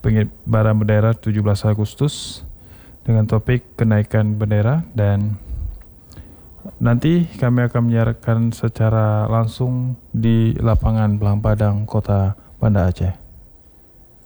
pengibaran bendera 17 Agustus dengan topik kenaikan bendera, dan nanti kami akan menyiarkan secara langsung di lapangan Belang Padang, Kota Banda Aceh.